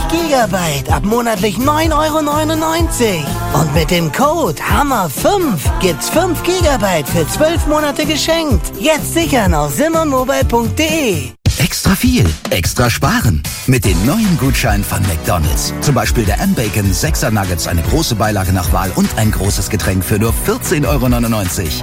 Gigabyte ab monatlich 9,99 €. Und mit dem Code HAMMER5 gibt's 5 Gigabyte für 12 Monate geschenkt. Jetzt sichern auf simmermobile.de. Extra viel, extra sparen. Mit den neuen Gutscheinen von McDonald's. Zum Beispiel der M-Bacon 6er Nuggets, eine große Beilage nach Wahl und ein großes Getränk für nur 14,99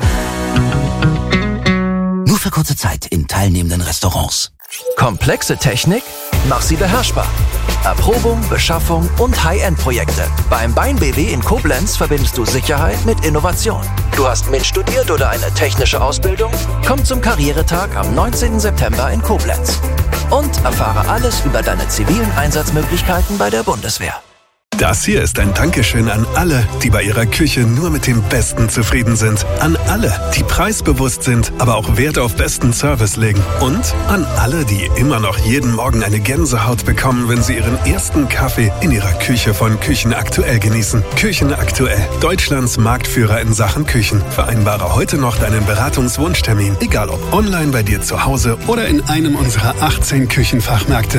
€. Nur für kurze Zeit in teilnehmenden Restaurants. Komplexe Technik? Mach sie beherrschbar. Erprobung, Beschaffung und High-End-Projekte. Beim Bein BW in Koblenz verbindest du Sicherheit mit Innovation. Du hast mitstudiert oder eine technische Ausbildung? Komm zum Karrieretag am 19. September in Koblenz. Und erfahre alles über deine zivilen Einsatzmöglichkeiten bei der Bundeswehr. Das hier ist ein Dankeschön an alle, die bei ihrer Küche nur mit dem Besten zufrieden sind. An alle, die preisbewusst sind, aber auch Wert auf besten Service legen. Und an alle, die immer noch jeden Morgen eine Gänsehaut bekommen, wenn sie ihren ersten Kaffee in ihrer Küche von Küchen Aktuell genießen. Küchen Aktuell, Deutschlands Marktführer in Sachen Küchen. Vereinbare heute noch deinen Beratungswunschtermin, egal ob online bei dir zu Hause oder in einem unserer 18 Küchenfachmärkte.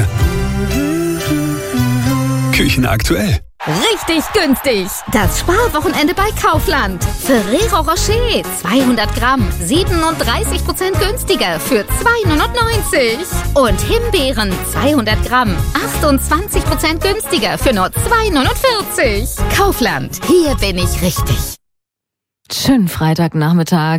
Küchen Aktuell. Richtig günstig! Das Sparwochenende bei Kaufland. Ferrero Rocher 200 Gramm 37% günstiger für 2,99 €. Und Himbeeren 200 Gramm 28% günstiger für nur 2,49 €. Kaufland, hier bin ich richtig. Schönen Freitagnachmittag,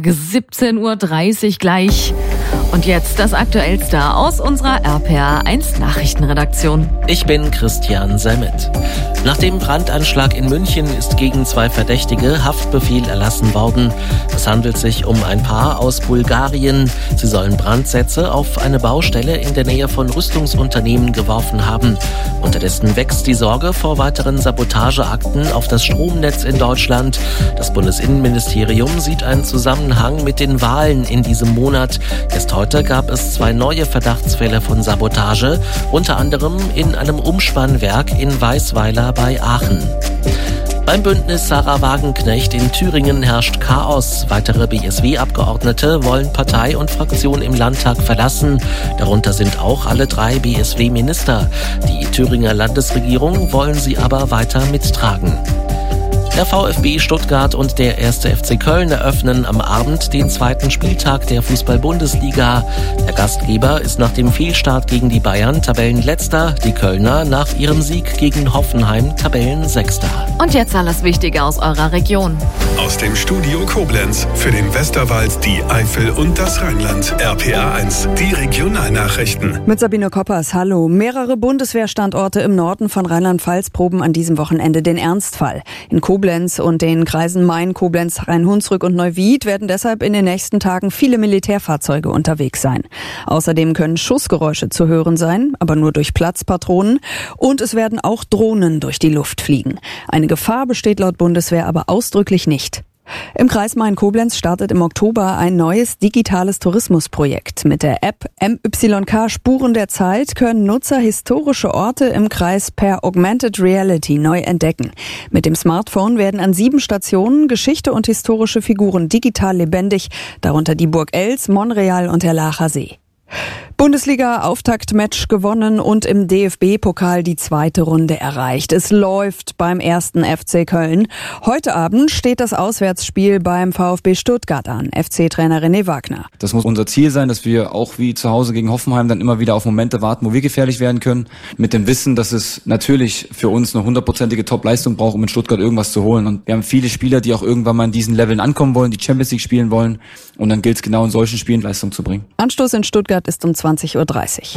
17:30 Uhr gleich. Und jetzt das Aktuellste aus unserer RPA1 Nachrichtenredaktion. Ich bin Christian Selmet. Nach dem Brandanschlag in München ist gegen 2 Verdächtige Haftbefehl erlassen worden. Es handelt sich um ein Paar aus Bulgarien. Sie sollen Brandsätze auf eine Baustelle in der Nähe von Rüstungsunternehmen geworfen haben. Unterdessen wächst die Sorge vor weiteren Sabotageakten auf das Stromnetz in Deutschland. Das Bundesinnenministerium sieht einen Zusammenhang mit den Wahlen in diesem Monat. Erst heute gab es 2 neue Verdachtsfälle von Sabotage, unter anderem in einem Umspannwerk in Weißweiler bei Aachen. Beim Bündnis Sarah Wagenknecht in Thüringen herrscht Chaos. Weitere BSW-Abgeordnete wollen Partei und Fraktion im Landtag verlassen. Darunter sind auch alle 3 BSW-Minister. Die Thüringer Landesregierung wollen sie aber weiter mittragen. Der VfB Stuttgart und der 1. FC Köln eröffnen am Abend den 2. Spieltag der Fußball-Bundesliga. Der Gastgeber ist nach dem Fehlstart gegen die Bayern Tabellenletzter, die Kölner nach ihrem Sieg gegen Hoffenheim Tabellensechster. Und jetzt alles Wichtige aus eurer Region. Aus dem Studio Koblenz für den Westerwald, die Eifel und das Rheinland. RPA1, die Regionalnachrichten. Mit Sabine Koppers, hallo. Mehrere Bundeswehrstandorte im Norden von Rheinland-Pfalz proben an diesem Wochenende den Ernstfall. In Koblenz und den Kreisen Main, Koblenz, Rhein-Hunsrück und Neuwied werden deshalb in den nächsten Tagen viele Militärfahrzeuge unterwegs sein. Außerdem können Schussgeräusche zu hören sein, aber nur durch Platzpatronen. Und es werden auch Drohnen durch die Luft fliegen. Eine Gefahr besteht laut Bundeswehr aber ausdrücklich nicht. Im Kreis Main-Koblenz startet im Oktober ein neues digitales Tourismusprojekt. Mit der App MYK Spuren der Zeit können Nutzer historische Orte im Kreis per Augmented Reality neu entdecken. Mit dem Smartphone werden an 7 Stationen Geschichte und historische Figuren digital lebendig, darunter die Burg Els, Monreal und der Laacher See. Bundesliga-Auftaktmatch gewonnen und im DFB-Pokal die 2. Runde erreicht. Es läuft beim 1. FC Köln. Heute Abend steht das Auswärtsspiel beim VfB Stuttgart an. FC-Trainer René Wagner. Das muss unser Ziel sein, dass wir auch wie zu Hause gegen Hoffenheim dann immer wieder auf Momente warten, wo wir gefährlich werden können. Mit dem Wissen, dass es natürlich für uns eine 100%ige Top-Leistung braucht, um in Stuttgart irgendwas zu holen. Und wir haben viele Spieler, die auch irgendwann mal in diesen Leveln ankommen wollen, die Champions League spielen wollen. Und dann gilt es genau in solchen Spielen Leistung zu bringen. Anstoß in Stuttgart ist um 20:30 Uhr.